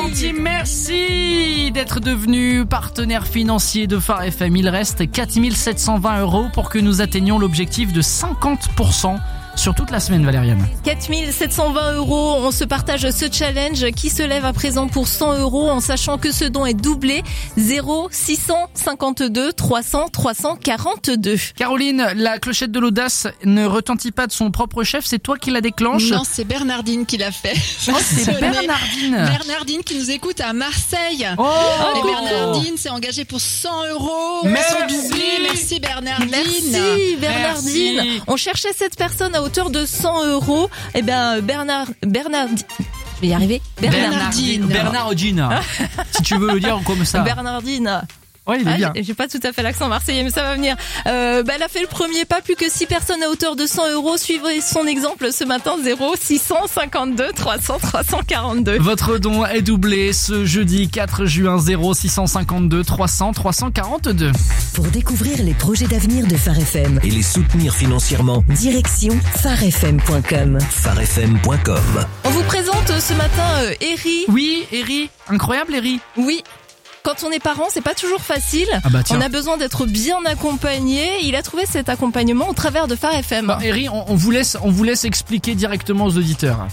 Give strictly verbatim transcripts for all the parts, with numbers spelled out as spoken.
gentil, merci d'être devenu partenaire financier de Phare F M. Il reste quatre mille sept cent vingt euros pour que nous atteignions l'objectif de cinquante pour cent sur toute la semaine, Valériane. quatre mille sept cent vingt euros, on se partage ce challenge qui se lève à présent pour cent euros en sachant que ce don est doublé. zéro six cent cinquante-deux trois cents trois cent quarante-deux. Caroline, la clochette de l'audace ne retentit pas de son propre chef, c'est toi qui la déclenche? Non, c'est Bernardine qui l'a fait. Oh, c'est Bernardine. Bernardine qui nous écoute à Marseille. Oh, et Bernardine s'est engagée pour cent euros. Merci. Merci Bernardine. Merci Bernardine. Merci. On cherchait cette personne à hauteur de cent euros. Eh ben Bernard, Bernardine. Je vais y arriver. Bernardine. Bernardine. Si tu veux le dire comme ça. Bernardine. Ouais, il est bien. Ah, j'ai pas tout à fait l'accent marseillais, mais ça va venir. Euh, bah, elle a fait le premier pas, plus que six personnes à hauteur de cent euros. Suivez son exemple ce matin, zéro six cent cinquante-deux trois cents trois cent quarante-deux. Votre don est doublé ce jeudi quatre juin, zéro six cent cinquante-deux trois cents trois cent quarante-deux. Pour découvrir les projets d'avenir de Phare F M et les soutenir financièrement, direction phare f m point com. phare f m point com. On vous présente ce matin euh, Eri. Oui, Eri. Incroyable, Eri. Oui. Quand on est parent, c'est pas toujours facile. Ah bah tiens. On a besoin d'être bien accompagné. Il a trouvé cet accompagnement au travers de Phare F M. Bon, Eri, on, on vous laisse, on vous laisse expliquer directement aux auditeurs.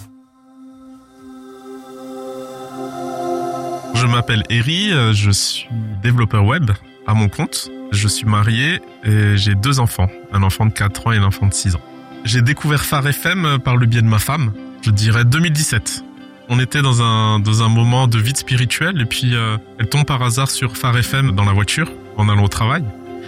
Je m'appelle Eri, je suis développeur web à mon compte. Je suis marié et j'ai deux enfants, un enfant de quatre ans et un enfant de six ans. J'ai découvert Phare F M par le biais de ma femme, je dirais deux mille dix-sept. On était dans un dans un moment de vide spirituel et puis euh, elle tombe par hasard sur Phare F M dans la voiture en allant au travail.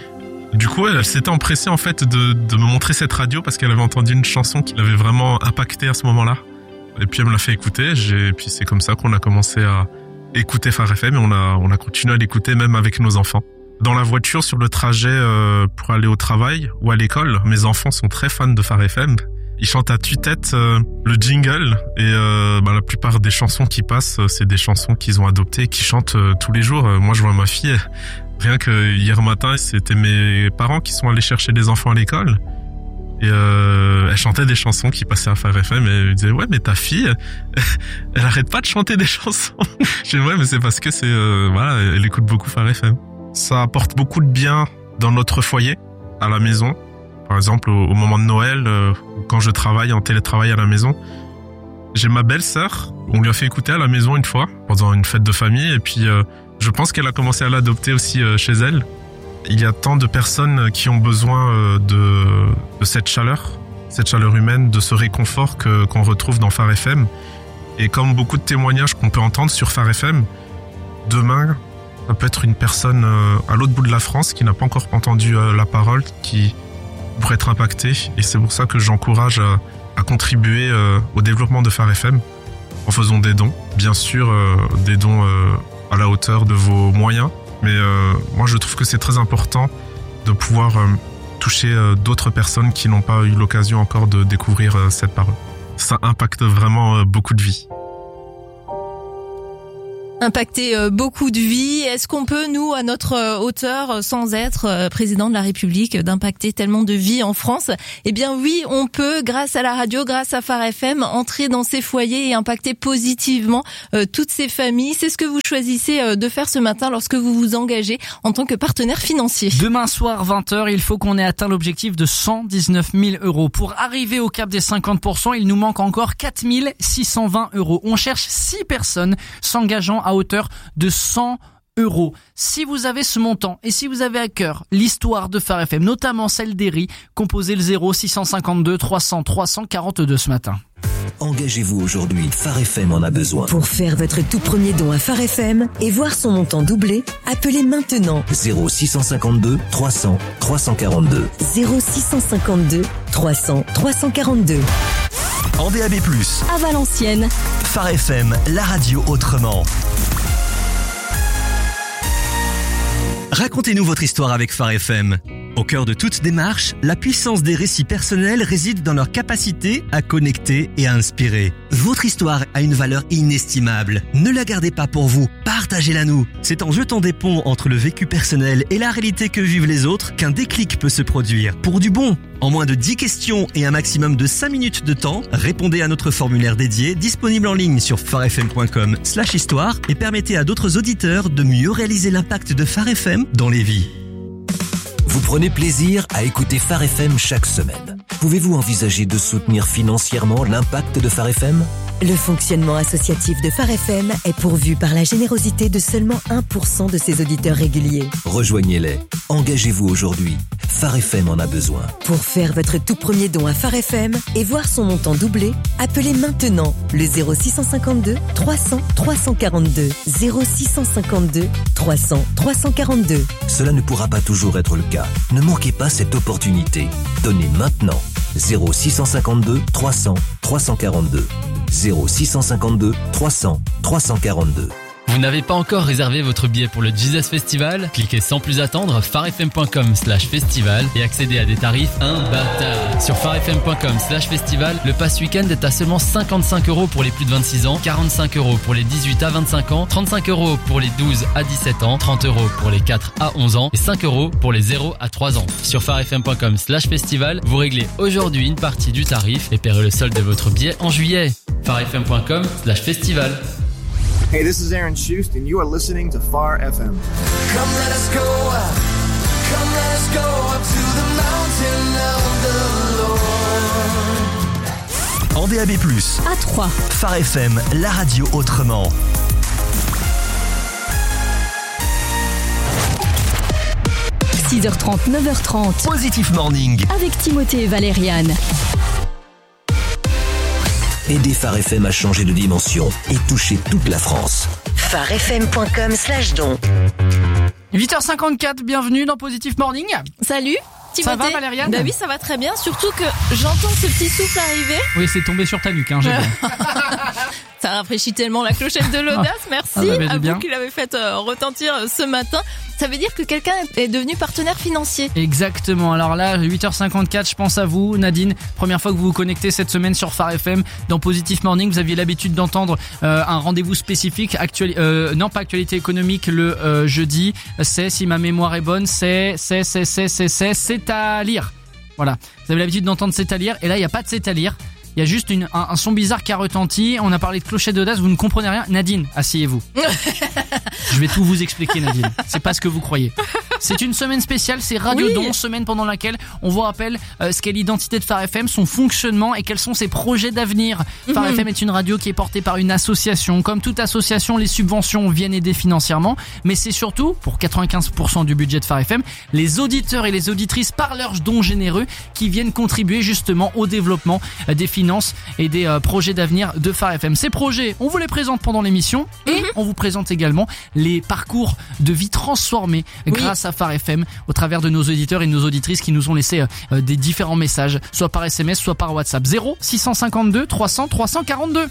Du coup, elle, elle s'était empressée en fait de de me montrer cette radio parce qu'elle avait entendu une chanson qui l'avait vraiment impacté à ce moment-là. Et puis elle me l'a fait écouter. J'ai et puis c'est comme ça qu'on a commencé à écouter Phare F M et on a on a continué à l'écouter même avec nos enfants. Dans la voiture sur le trajet euh, pour aller au travail ou à l'école, mes enfants sont très fans de Phare F M. Ils chantent à tue-tête euh, le jingle et euh, bah, la plupart des chansons qui passent, c'est des chansons qu'ils ont adoptées et qu'ils chantent euh, tous les jours. Euh, moi, je vois ma fille, rien que hier matin, c'était mes parents qui sont allés chercher des enfants à l'école et euh, elle chantait des chansons qui passaient à Phare F M et elle me disait « Ouais, mais ta fille, elle arrête pas de chanter des chansons. » Je dis « Ouais, mais c'est parce que c'est euh, voilà, elle écoute beaucoup Phare F M. » Ça apporte beaucoup de bien dans notre foyer, à la maison. Par exemple, au, au moment de Noël, euh, quand je travaille en télétravail à la maison, j'ai ma belle-sœur, on lui a fait écouter à la maison une fois, pendant une fête de famille, et puis euh, je pense qu'elle a commencé à l'adopter aussi euh, chez elle. Il y a tant de personnes qui ont besoin euh, de, de cette chaleur, cette chaleur humaine, de ce réconfort que, qu'on retrouve dans Phare F M. Et comme beaucoup de témoignages qu'on peut entendre sur Phare F M, demain, ça peut être une personne euh, à l'autre bout de la France qui n'a pas encore entendu euh, la parole, qui pour être impacté, et c'est pour ça que j'encourage à, à contribuer euh, au développement de Phare F M en faisant des dons, bien sûr euh, des dons euh, à la hauteur de vos moyens, mais euh, moi je trouve que c'est très important de pouvoir euh, toucher euh, d'autres personnes qui n'ont pas eu l'occasion encore de découvrir euh, cette parole. Ça impacte vraiment euh, beaucoup de vies. Impacter euh, beaucoup de vies. Est-ce qu'on peut, nous, à notre euh, hauteur, euh, sans être euh, président de la République, euh, d'impacter tellement de vies en France? Eh bien oui, on peut, grâce à la radio, grâce à Phare F M, entrer dans ces foyers et impacter positivement euh, toutes ces familles. C'est ce que vous choisissez euh, de faire ce matin lorsque vous vous engagez en tant que partenaire financier. Demain soir, vingt heures, il faut qu'on ait atteint l'objectif de cent dix-neuf mille euros. Pour arriver au cap des cinquante pour cent, il nous manque encore quatre mille six cent vingt euros. On cherche six personnes s'engageant à hauteur de cent euros. Si vous avez ce montant et si vous avez à cœur l'histoire de Phare F M, notamment celle d'Eri, composez le zéro six cent cinquante-deux trois cents trois cent quarante-deux ce matin. Engagez-vous aujourd'hui, Phare F M en a besoin. Pour faire votre tout premier don à Phare F M et voir son montant doublé, appelez maintenant zéro six cent cinquante-deux trois cents trois cent quarante-deux. zéro six cent cinquante-deux trois cents trois cent quarante-deux. En D A B plus, À Valenciennes. Phare F M, la radio autrement. Racontez-nous votre histoire avec Phare F M. Au cœur de toute démarche, la puissance des récits personnels réside dans leur capacité à connecter et à inspirer. Votre histoire a une valeur inestimable. Ne la gardez pas pour vous, partagez-la nous. C'est en jetant des ponts entre le vécu personnel et la réalité que vivent les autres qu'un déclic peut se produire. Pour du bon, en moins de dix questions et un maximum de cinq minutes de temps, répondez à notre formulaire dédié disponible en ligne sur pharefm point com slash histoire et permettez à d'autres auditeurs de mieux réaliser l'impact de Phare F M dans les vies. Vous prenez plaisir à écouter Phare F M chaque semaine. Pouvez-vous envisager de soutenir financièrement l'impact de Phare F M ? Le fonctionnement associatif de Phare F M est pourvu par la générosité de seulement un pour cent de ses auditeurs réguliers. Rejoignez-les. Engagez-vous aujourd'hui. Phare F M en a besoin. Pour faire votre tout premier don à Phare F M et voir son montant doublé, appelez maintenant le zéro six cent cinquante-deux trois cents trois cent quarante-deux. zéro six cent cinquante-deux trois cents trois cent quarante-deux. Cela ne pourra pas toujours être le cas. Ne manquez pas cette opportunité. Donnez maintenant. zéro six cent cinquante-deux trois cents trois cent quarante-deux. zéro six cent cinquante-deux trois cents trois cent quarante-deux. Vous n'avez pas encore réservé votre billet pour le Jesus Festival? Cliquez sans plus attendre pharefm point com slash festival et accédez à des tarifs imbattables. Sur pharefm point com slash festival, le pass week-end est à seulement cinquante-cinq euros pour les plus de vingt-six ans, quarante-cinq euros pour les dix-huit à vingt-cinq ans, trente-cinq euros pour les douze à dix-sept ans, trente euros pour les quatre à onze ans et cinq euros pour les zéro à trois ans. Sur pharefm point com slash festival, vous réglez aujourd'hui une partie du tarif et paierez le solde de votre billet en juillet. pharefm point com slash festival. Hey, this is Aaron Schust, and you are listening to Phare F M. Come let us go up, come let us go up to the mountain of the Lord. En D A B plus, À trois. Phare F M, la radio autrement. six heures trente, neuf heures trente. Positive Morning. Avec Timothée et Valériane. Aidez Phare F M à changer de dimension et toucher toute la France. pharefm point com slash don. huit heures cinquante-quatre, bienvenue dans Positive Morning. Salut Timothée. Ça va, Valériane? Bah oui, ça va très bien, surtout que j'entends ce petit souffle arriver. Oui, c'est tombé sur ta nuque, hein, j'ai vu. Ça rafraîchit tellement la clochette de l'audace, merci Ah bah, à bien. vous qui l'avez fait euh, retentir euh, ce matin. Ça veut dire que quelqu'un est devenu partenaire financier. Exactement. Alors là, huit heures cinquante-quatre, je pense à vous, Nadine. Première fois que vous vous connectez cette semaine sur Phare F M dans Positive Morning. Vous aviez l'habitude d'entendre euh, un rendez-vous spécifique, actuali- euh, non pas actualité économique, le euh, jeudi. C'est, si ma mémoire est bonne, c'est, c'est, c'est, c'est, c'est, c'est, c'est à lire. Voilà. Vous avez l'habitude d'entendre c'est à lire. Et là, il n'y a pas de c'est à lire. Il y a juste une, un, un son bizarre qui a retenti. On a parlé de clochette d'audace. Vous ne comprenez rien. Nadine, asseyez-vous. Je vais tout vous expliquer, Nadine. C'est pas ce que vous croyez. C'est une semaine spéciale, c'est Radio Oui. Don, semaine pendant laquelle on vous rappelle euh, ce qu'est l'identité de Phare F M, son fonctionnement et quels sont ses projets d'avenir. Mm-hmm. Phare F M est une radio qui est portée par une association. Comme toute association, les subventions viennent aider financièrement, mais c'est surtout, pour quatre-vingt-quinze pour cent du budget de Phare F M, les auditeurs et les auditrices par leurs dons généreux qui viennent contribuer justement au développement euh, des finances et des euh, projets d'avenir de Phare F M. Ces projets, on vous les présente pendant l'émission et mm-hmm. on vous présente également les parcours de vie transformés oui. grâce à Phare F M au travers de nos auditeurs et de nos auditrices qui nous ont laissé euh, des différents messages, soit par S M S, soit par WhatsApp. zéro six cent cinquante-deux trois cents trois cent quarante-deux.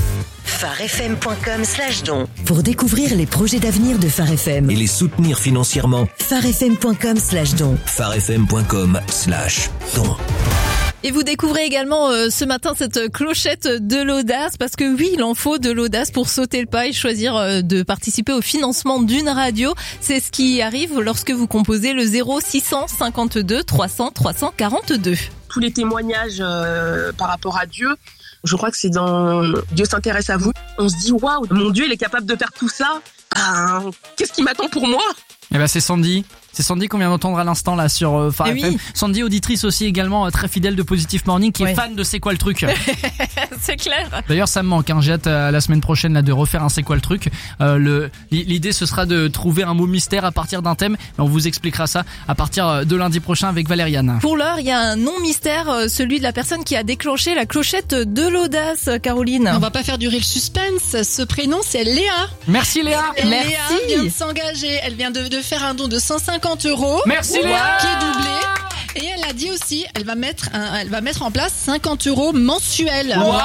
pharefm point com slash don. Pour découvrir les projets d'avenir de Phare F M et les soutenir financièrement. pharefm point com slash don. pharefm point com slash don. Et vous découvrez également euh, ce matin cette clochette de l'audace, parce que oui, il en faut de l'audace pour sauter le pas et choisir euh, de participer au financement d'une radio. C'est ce qui arrive lorsque vous composez le zéro six cent cinquante-deux trois cents trois cent quarante-deux. Tous les témoignages euh, par rapport à Dieu, je crois que c'est dans Dieu s'intéresse à vous. On se dit waouh, mon Dieu, il est capable de faire tout ça. Ben, qu'est-ce qui m'attend pour moi? Eh ben c'est Sandy. C'est Sandy qu'on vient d'entendre à l'instant là sur euh, Phare oui. F M. Sandy, auditrice aussi également euh, très fidèle de Positive Morning, qui ouais. est fan de C'est quoi le truc. C'est clair. D'ailleurs ça me manque, hein. J'ai hâte euh, la semaine prochaine là de refaire un C'est quoi le truc. Euh, le, l'idée ce sera de trouver un mot mystère à partir d'un thème. On vous expliquera ça à partir de lundi prochain avec Valériane. Pour l'heure, il y a un nom mystère, celui de la personne qui a déclenché la clochette de l'audace, Caroline. On va pas faire durer le suspense. Ce prénom c'est Léa. Merci Léa. Et Merci. Léa vient de s'engager. Elle vient de, de faire un don de cent cinquante euros. Merci Léa. Qui est doublé. Et elle a dit aussi, elle va mettre, un, elle va mettre en place cinquante euros mensuels. Wow.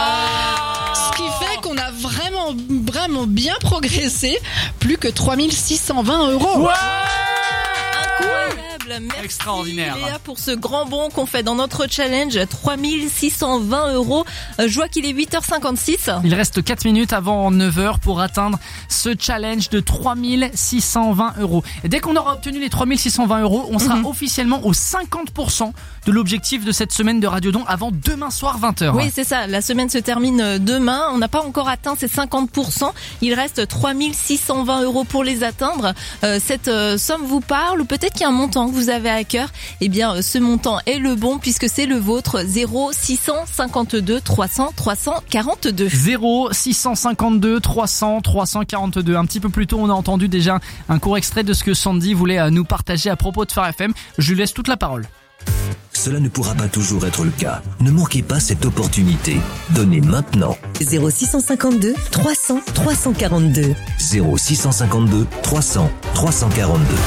Ce qui fait qu'on a vraiment, vraiment bien progressé. Plus que trois mille six cent vingt euros. Wow. Incroyable. Merci Extraordinaire. Léa pour ce grand bond qu'on fait dans notre challenge. trois mille six cent vingt euros. Je vois qu'il est huit heures cinquante-six. Il reste quatre minutes avant neuf heures pour atteindre ce challenge de trois mille six cent vingt euros. Et dès qu'on aura obtenu les trois mille six cent vingt euros, on sera mm-hmm. officiellement au cinquante pour cent de l'objectif de cette semaine de Radiodon avant demain soir vingt heures. Oui, c'est ça. La semaine se termine demain. On n'a pas encore atteint ces cinquante pour cent. Il reste trois mille six cent vingt euros pour les atteindre. Euh, cette euh, somme vous parle ou peut-être qu'il y a un montant que vous avez à cœur. Eh bien, euh, ce montant est le bon puisque c'est le vôtre. zéro six cent cinquante-deux trois cents trois cent quarante-deux. zéro six cent cinquante-deux trois cents trois cent quarante-deux. Un petit peu plus tôt, on a entendu déjà un court extrait de ce que Sandy voulait nous partager à propos de Phare F M. Je lui laisse toute la parole. Cela ne pourra pas toujours être le cas. Ne manquez pas cette opportunité. Donnez maintenant. zéro six cent cinquante-deux trois cents trois cent quarante-deux. zéro six cent cinquante-deux trois cents trois cent quarante-deux.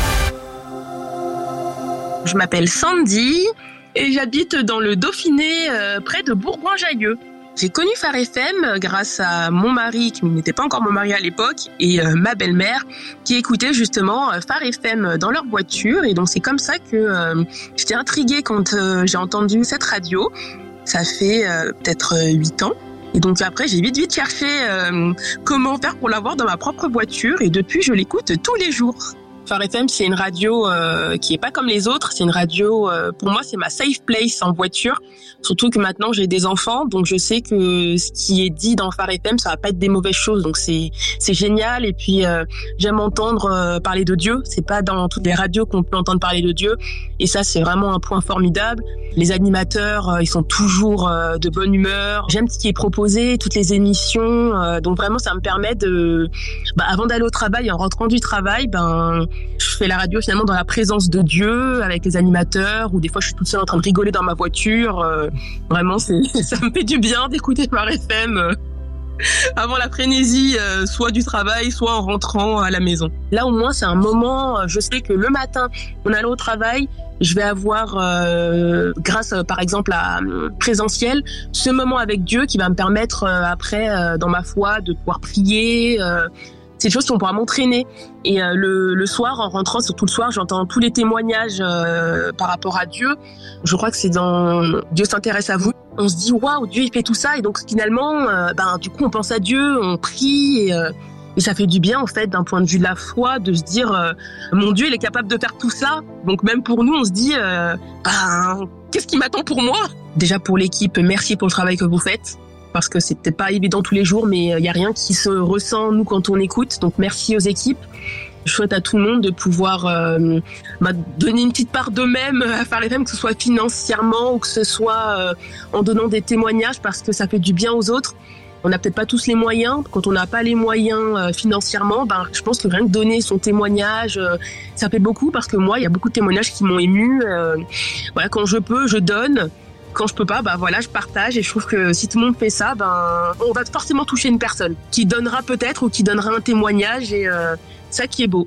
Je m'appelle Sandy et j'habite dans le Dauphiné, euh, près de Bourgoin-Jallieu. J'ai connu Phare F M grâce à mon mari, qui n'était pas encore mon mari à l'époque, et euh, ma belle-mère, qui écoutait justement euh, Phare F M dans leur voiture. Et donc c'est comme ça que euh, j'étais intriguée quand euh, j'ai entendu cette radio. Ça fait euh, peut-être huit ans. Et donc après, j'ai vite vite cherché euh, comment faire pour l'avoir dans ma propre voiture. Et depuis, je l'écoute tous les jours. Phare F M, c'est une radio euh, qui est pas comme les autres. C'est une radio, euh, pour moi, c'est ma safe place en voiture. Surtout que maintenant, j'ai des enfants, donc je sais que ce qui est dit dans Phare F M, ça va pas être des mauvaises choses. Donc c'est c'est génial. Et puis euh, j'aime entendre euh, parler de Dieu. C'est pas dans toutes les radios qu'on peut entendre parler de Dieu. Et ça, c'est vraiment un point formidable. Les animateurs, euh, ils sont toujours euh, de bonne humeur. J'aime ce qui est proposé, toutes les émissions. Euh, donc vraiment, ça me permet de, bah, avant d'aller au travail, en rentrant du travail, ben je fais la radio finalement dans la présence de Dieu, avec les animateurs, ou des fois je suis toute seule en train de rigoler dans ma voiture. Euh, vraiment, c'est, ça me fait du bien d'écouter Phare F M euh, avant la frénésie, euh, soit du travail, soit en rentrant à la maison. Là au moins c'est un moment, je sais que le matin, en allant au travail, je vais avoir, euh, grâce euh, par exemple à euh, présentiel, ce moment avec Dieu qui va me permettre euh, après, euh, dans ma foi, de pouvoir prier. Euh, C'est des choses qui vont pouvoir m'entraîner. Et euh, le, le soir, en rentrant, surtout le soir, j'entends tous les témoignages euh, par rapport à Dieu. Je crois que c'est dans Dieu s'intéresse à vous. On se dit waouh, Dieu il fait tout ça. Et donc finalement, euh, ben du coup, on pense à Dieu, on prie et, euh, et ça fait du bien en fait, d'un point de vue de la foi, de se dire euh, mon Dieu, il est capable de faire tout ça. Donc même pour nous, on se dit euh, ben qu'est-ce qui m'attend pour moi ? Déjà pour l'équipe, merci pour le travail que vous faites. Parce que c'est peut-être pas évident tous les jours, mais il y a rien qui se ressent, nous, quand on écoute. Donc, merci aux équipes. Je souhaite à tout le monde de pouvoir euh, bah, donner une petite part d'eux-mêmes à Phare F M, que ce soit financièrement ou que ce soit euh, en donnant des témoignages, parce que ça fait du bien aux autres. On n'a peut-être pas tous les moyens. Quand on n'a pas les moyens euh, financièrement, ben, je pense que rien que donner son témoignage, euh, ça fait beaucoup, parce que moi, il y a beaucoup de témoignages qui m'ont ému. Euh, voilà, quand je peux, je donne. Quand je peux pas, bah voilà, je partage, et je trouve que si tout le monde fait ça, ben on va forcément toucher une personne qui donnera peut-être ou qui donnera un témoignage, et euh, ça qui est beau.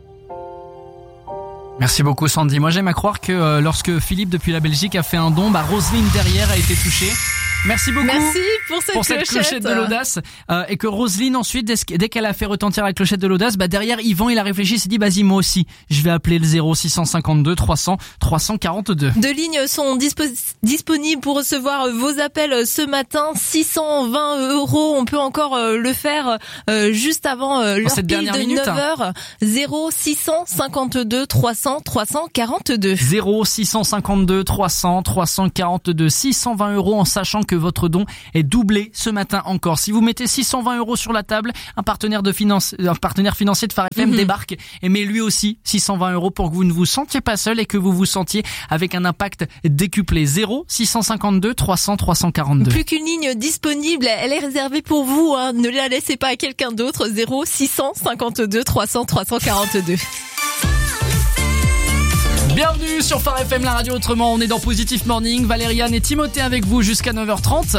Merci beaucoup Sandy. Moi j'aime à croire que euh, lorsque Philippe depuis la Belgique a fait un don, bah Roselyne derrière a été touchée. Merci beaucoup. Merci pour cette, pour cette clochette. clochette de l'audace, euh, et que Roselyne ensuite, dès qu'elle a fait retentir la clochette de l'audace, bah derrière Yvan il a réfléchi, il s'est dit vas-y moi aussi, je vais appeler le zéro six cent cinquante-deux trois cents trois cent quarante-deux. Deux lignes sont dispo- disponibles pour recevoir vos appels ce matin. six cent vingt euros, on peut encore le faire euh, juste avant euh, l'heure pile de minute, neuf heures. Hein. zéro six cent cinquante-deux trois cents trois cent quarante-deux. zéro six cent cinquante-deux trois cents trois cent quarante-deux. six cent vingt euros en sachant que votre don est doublé ce matin encore. Si vous mettez six cent vingt euros sur la table, un partenaire de finance, un partenaire financier de Phare F M mm-hmm. débarque et met lui aussi six cent vingt euros pour que vous ne vous sentiez pas seul et que vous vous sentiez avec un impact décuplé. zéro six cent cinquante-deux trois cents trois cent quarante-deux. Plus qu'une ligne disponible, elle est réservée pour vous, hein. Ne la laissez pas à quelqu'un d'autre. zéro six cent cinquante-deux trois cents trois cent quarante-deux. Bienvenue sur Phare F M, la radio autrement. On est dans Positive Morning. Valériane et Timothée avec vous jusqu'à neuf heures trente.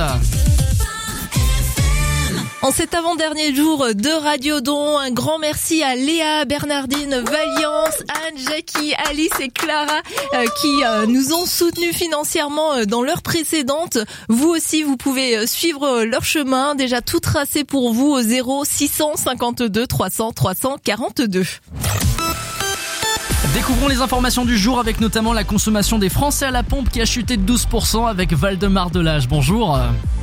En cet avant-dernier jour de Radiodon, un grand merci à Léa, Bernardine, Valiance, Anne, Jackie, Alice et Clara euh, qui euh, nous ont soutenus financièrement euh, dans l'heure précédente. Vous aussi, vous pouvez euh, suivre leur chemin, déjà tout tracé pour vous au zéro six cent cinquante-deux trois cents trois cent quarante-deux. Découvrons les informations du jour avec notamment la consommation des Français à la pompe qui a chuté de douze pour cent avec Valdemar Delage. Bonjour.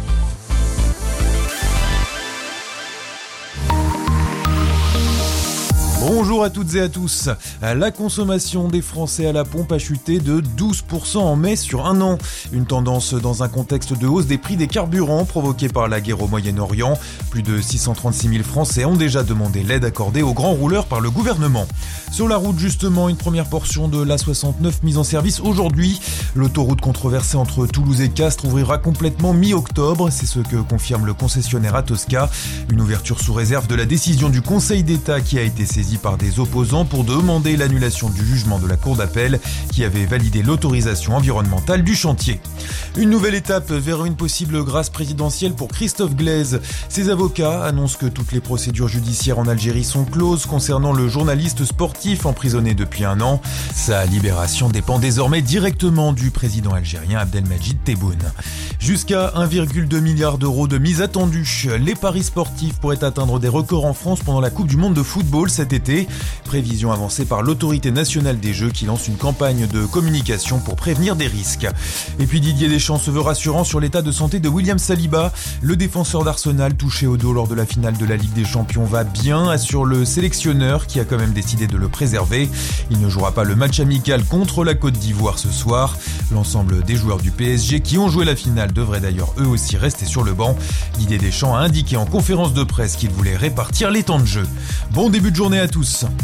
Bonjour à toutes et à tous. La consommation des Français à la pompe a chuté de douze pour cent en mai sur un an. Une tendance dans un contexte de hausse des prix des carburants provoquée par la guerre au Moyen-Orient. Plus de six cent trente-six mille Français ont déjà demandé l'aide accordée aux grands rouleurs par le gouvernement. Sur la route justement, une première portion de l'A soixante-neuf mise en service aujourd'hui. L'autoroute controversée entre Toulouse et Castres ouvrira complètement mi-octobre. C'est ce que confirme le concessionnaire Atosca. Une ouverture sous réserve de la décision du Conseil d'État qui a été saisie par des opposants pour demander l'annulation du jugement de la Cour d'appel qui avait validé l'autorisation environnementale du chantier. Une nouvelle étape vers une possible grâce présidentielle pour Christophe Glaise. Ses avocats annoncent que toutes les procédures judiciaires en Algérie sont closes concernant le journaliste sportif emprisonné depuis un an. Sa libération dépend désormais directement du président algérien Abdelmadjid Tebboune. Jusqu'à un virgule deux milliard d'euros de mise attendue. Les paris sportifs pourraient atteindre des records en France pendant la Coupe du Monde de football cet été. Prévision avancée par l'autorité nationale des jeux qui lance une campagne de communication pour prévenir des risques. Et puis Didier Deschamps se veut rassurant sur l'état de santé de William Saliba. Le défenseur d'Arsenal touché au dos lors de la finale de la Ligue des Champions va bien, assure le sélectionneur qui a quand même décidé de le préserver. Il ne jouera pas le match amical contre la Côte d'Ivoire ce soir. L'ensemble des joueurs du P S G qui ont joué la finale devraient d'ailleurs eux aussi rester sur le banc. Didier Deschamps a indiqué en conférence de presse qu'il voulait répartir les temps de jeu. Bon début de journée à tous.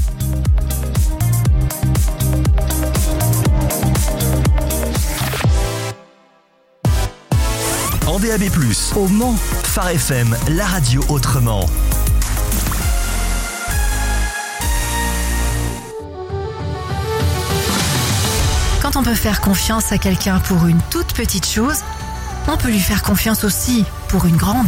En D A B plus, au Mans, Phare F M, la radio autrement. Quand on peut faire confiance à quelqu'un pour une toute petite chose, on peut lui faire confiance aussi pour une grande.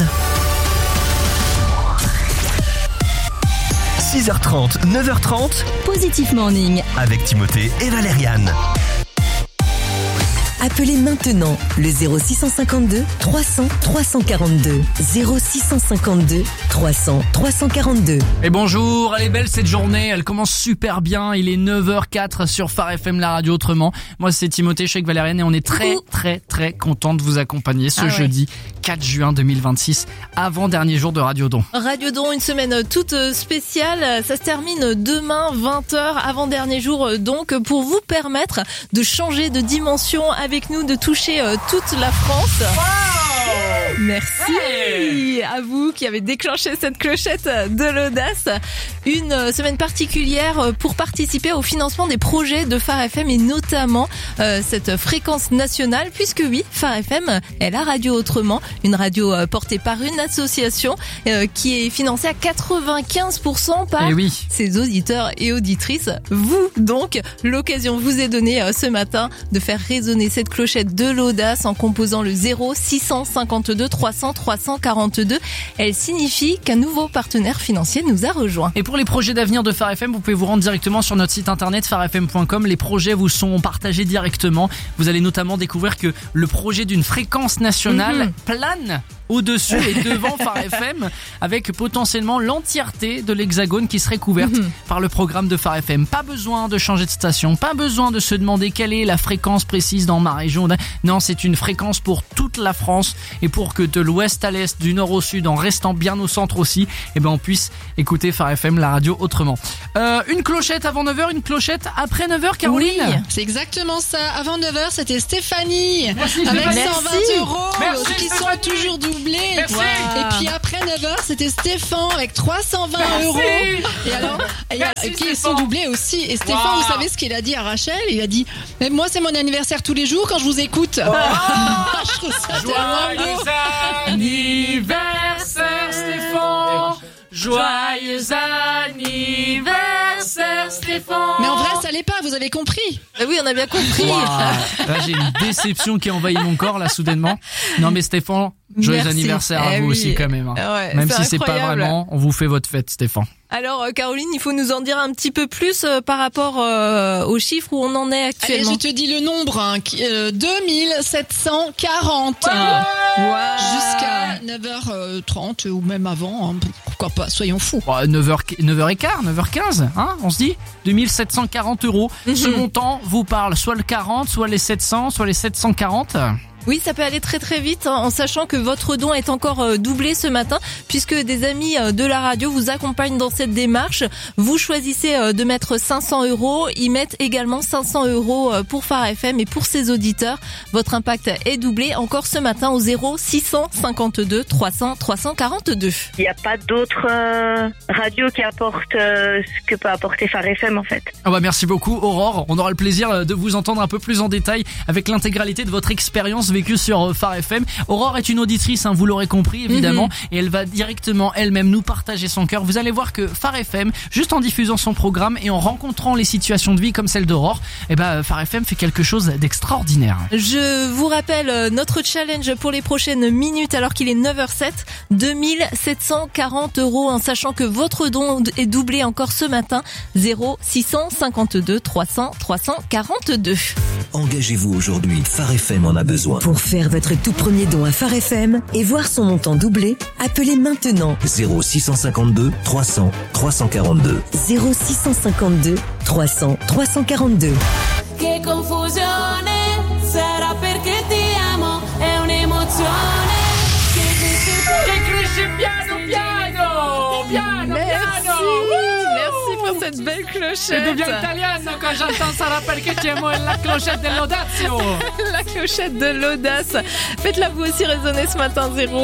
six heures trente, neuf heures trente, Positif Morning avec Timothée et Valériane. Appelez maintenant le zéro six cent cinquante-deux trois cents trois cent quarante-deux. zéro six cent cinquante-deux trois cents trois cent quarante-deux. Et bonjour, elle est belle cette journée, elle commence super bien, il est neuf heures quatre sur Phare F M, la radio autrement. Moi c'est Timothée, je suis avec Valériane et on est très très très content de vous accompagner ce ah jeudi ouais. quatre juin deux mille vingt-six, avant-dernier jour de Radio Don. Radio Don, une semaine toute spéciale, ça se termine demain vingt heures, avant-dernier jour donc, pour vous permettre de changer de dimension avec nous, de toucher euh, toute la France. Wow Merci hey à vous qui avez déclenché cette clochette de l'audace. Une euh, semaine particulière pour participer au financement des projets de Phare F M et notamment euh, cette fréquence nationale, puisque oui, Phare F M est la radio autrement, une radio euh, portée par une association euh, qui est financée à quatre-vingt-quinze pour cent par oui. ses auditeurs et auditrices. Vous donc, l'occasion vous est donnée euh, ce matin de faire résonner cette clochette de l'audace en composant le zéro six cent cinquante-deux trois cents trois cent quarante-deux. Elle signifie qu'un nouveau partenaire financier nous a rejoint. Et pour les projets d'avenir de Phare F M, vous pouvez vous rendre directement sur notre site internet phare f m point com. Les projets vous sont partagés directement. Vous allez notamment découvrir que le projet d'une fréquence nationale mm-hmm. plane au-dessus et devant Phare F M, avec potentiellement l'entièreté de l'Hexagone qui serait couverte mmh. par le programme de Phare F M. Pas besoin de changer de station, pas besoin de se demander quelle est la fréquence précise dans ma région. Non, c'est une fréquence pour toute la France et pour que de l'ouest à l'est, du nord au sud, en restant bien au centre aussi, eh ben on puisse écouter Phare F M, la radio autrement. Euh, une clochette avant neuf heures, une clochette après neuf heures, Caroline. Oui, c'est exactement ça. Avant neuf heures, c'était Stéphanie. Merci, avec Merci. cent vingt euros Merci, qui Stéphanie. sont toujours doublés. Merci. Wow. Et puis après neuf heures, c'était Stéphane avec trois cent vingt Merci. euros. Et alors, et, Merci, et qui Stéphane. sont doublés aussi. Et Stéphane, Wow. vous savez ce qu'il a dit à Rachel? Il a dit, mais moi, c'est mon anniversaire tous les jours quand je vous écoute. Oh. Je trouve ça Joyeux tellement beau. anniversaire, Stéphane. Joyeux anniversaire, Stéphane. Mais en vrai, ça l'est pas, vous avez compris. Ah oui, on a bien compris. Wow. Là, j'ai une déception qui envahit mon corps, là, soudainement. Non, mais Stéphane, Joyeux Merci. anniversaire à Eh vous oui. aussi quand même. Hein. Ouais, même c'est si c'est pas incroyable. vraiment, on vous fait votre fête, Stéphane. Alors euh, Caroline, il faut nous en dire un petit peu plus euh, par rapport euh, aux chiffres où on en est Allez, actuellement. je te dis le nombre, hein, qui- euh, deux mille sept cent quarante. Jusqu'à neuf heures trente ou même avant, hein, pourquoi pas, soyons fous. Bon, neuf heures, neuf heures quinze, neuf heures quinze, hein, on se dit deux mille sept cent quarante euros. Mhm. Ce montant vous parle soit le quarante, soit les sept cents, soit les sept cent quarante. Oui, ça peut aller très très vite, hein, en sachant que votre don est encore euh, doublé ce matin, puisque des amis euh, de la radio vous accompagnent dans cette démarche. Vous choisissez euh, de mettre cinq cents euros, ils mettent également cinq cents euros euh, pour Phare F M et pour ses auditeurs. Votre impact est doublé encore ce matin au zéro six cent cinquante-deux trois cents trois cent quarante-deux. Il n'y a pas d'autres euh, radios qui apportent euh, ce que peut apporter Phare F M en fait. Ah bah merci beaucoup Aurore, on aura le plaisir de vous entendre un peu plus en détail avec l'intégralité de votre expérience vécue sur Phare F M. Aurore est une auditrice, hein, vous l'aurez compris évidemment, mm-hmm. et elle va directement elle-même nous partager son cœur. Vous allez voir que Phare F M, juste en diffusant son programme et en rencontrant les situations de vie comme celle d'Aurore, eh ben Phare F M fait quelque chose d'extraordinaire. Je vous rappelle euh, notre challenge pour les prochaines minutes alors qu'il est neuf heures sept, deux mille sept cent quarante euros, en sachant que votre don est doublé encore ce matin, zéro six cent cinquante-deux trois cents trois cent quarante-deux. Engagez-vous aujourd'hui, Phare F M en a besoin. Pour faire votre tout premier don à Phare F M et voir son montant doublé, appelez maintenant zéro six cent cinquante-deux trois cents trois cent quarante-deux. zéro six cent cinquante-deux trois cents trois cent quarante-deux. Che confusione, sarà perché ti amo, è un'emozione che cresce piano piano, piano Merci, piano. merci pour cette belle clochette. Je deviens italiano quand j'entends Sarà perché ti amo e la clochette de l'Audazio. La clochette de l'audace. Faites-la vous aussi résonner ce matin, zéro